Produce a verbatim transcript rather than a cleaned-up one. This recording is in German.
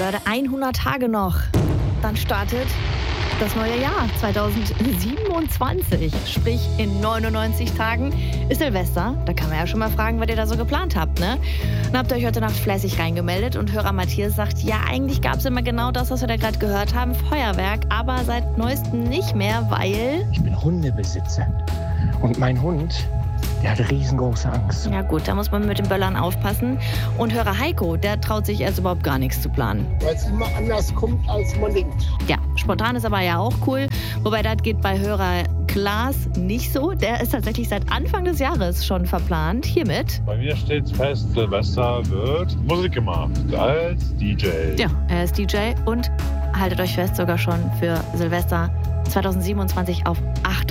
Leute, hundert Tage noch. Dann startet das neue Jahr zweitausendsiebenundzwanzig. Sprich, in neunundneunzig Tagen ist Silvester. Da kann man ja schon mal fragen, was ihr da so geplant habt, ne? Dann habt ihr euch heute Nacht fleißig reingemeldet und Hörer Matthias sagt, ja, eigentlich gab es immer genau das, was wir da gerade gehört haben, Feuerwerk, aber seit neuestem nicht mehr, weil... Ich bin Hundebesitzer und mein Hund... Der hat riesengroße Angst. Ja gut, da muss man mit den Böllern aufpassen. Und Hörer Heiko, der traut sich erst überhaupt gar nichts zu planen. Weil es immer anders kommt, als man denkt. Ja, spontan ist aber ja auch cool. Wobei das geht bei Hörer Klaas nicht so. Der ist tatsächlich seit Anfang des Jahres schon verplant. Hiermit. Bei mir steht fest, Silvester wird Musik gemacht als D J. Ja, er ist D J und haltet euch fest, sogar schon für Silvester zweitausendsiebenundzwanzig auf acht